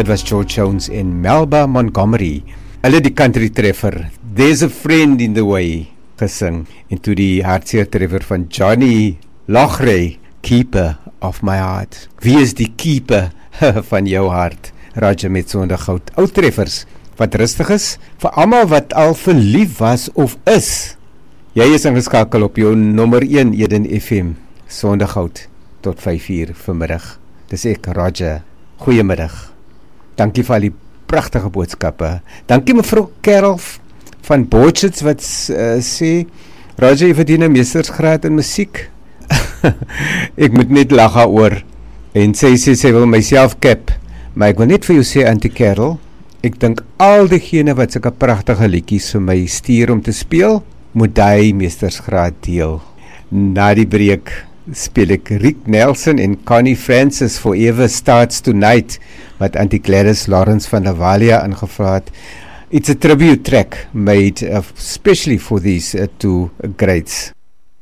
Dit was George Jones en Melba Montgomery. Hulle die country treffer There's a Friend in the Way gesing. En toe die hartseer treffer van Johnny Lochray, Keeper of My Heart. Wie is die keeper van jou hart? Roger met Sondergoud. Ou treffers wat rustig is, vir almal wat al verlief was of is. Jy is ingeskakel op jou nommer 1 Eden FM, Sondergoud, tot 5:00 vanmiddag. Dis ek, Roger. Goeiemiddag. Dankie vir al die pragtige boodskappe. Dankie mevrou Carol van Borchets wat sê, Roger, jy verdien 'n meestersgraad in musiek. Ek moet net lag oor. En sy wil myself cap. Maar ek wil net vir jou sê, Auntie Carol, ek dink al diegene wat sulke pragtige liedjies vir my stuur om te speel, moet hy meestersgraad deel. Na die breek speel ek Rick Nelson en Connie Francis Forever Starts Tonight, wat Auntie Gladys Lawrence van Lavalia ingevra het. It's a tribute track made especially for these two greats.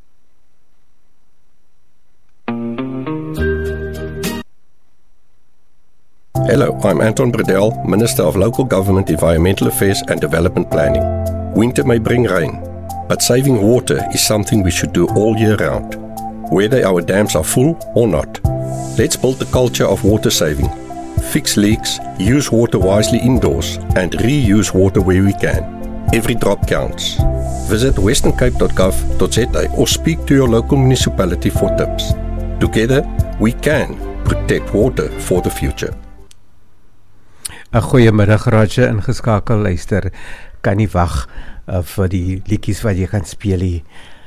Hello, I'm Anton Bredell, Minister of Local Government, Environmental Affairs and Development Planning. Winter may bring rain, but saving water is something we should do all year round, whether our dams are full or not. Let's build the culture of water saving. Fix leaks, use water wisely indoors, and reuse water where we can. Every drop counts. Visit westerncape.gov.za or speak to your local municipality for tips. Together, we can protect water for the future. 'n Goeiemiddag, Roger, ingeskakel, luister, kan nie wag vir die liedjies wat jy gaan speel hier.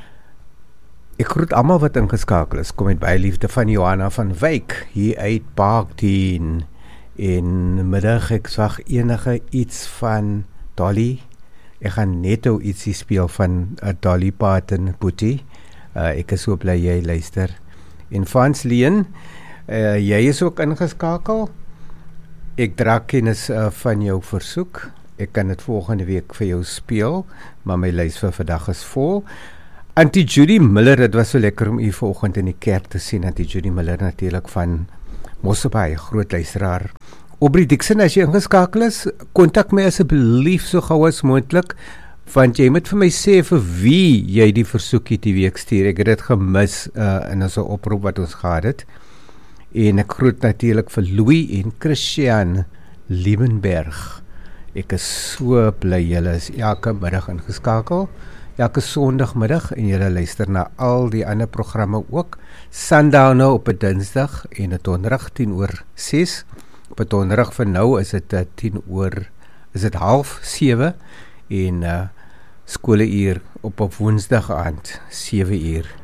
Ek groet almal wat ingeskakel is, kom met baie liefde van Johanna van Wyk, hier uit Parkdien, en middag ek swag enige iets van Dolly, ek gaan net ou ietsie speel van Dolly Parton Boetie, ek is so bly jy luister, en Frans Leen, jy is ook ingeskakel. Ek dra kennis van jou versoek. Ek kan dit volgende week vir jou speel, maar my lys vir vandag is vol. Auntie Judy Miller, dit was so lekker om u vanoggend in die kerk te sien. Auntie Judy Miller natuurlik van Mosselbaai, groot luisteraar. Aubrey Dixon, as jy ingeskakel is, kontak my asseblief so gou as moontlik, want jy moet vir my sê vir wie jy die versoekie die week stuur. Ek het dit gemis in ons oproep wat ons gehad het. En ek groet natuurlik vir Louis en Christian Liebenberg. Ek is so bly julle is elke middag ingeskakel, elke sondagmiddag, en julle luister na al die ander programme ook. Sundown nou op 'n Dinsdag en 'n Donderdag 6:10. Op 'n Donderdag vir nou is dit 6:30 en skoleuur op Woensdag aand 7:00.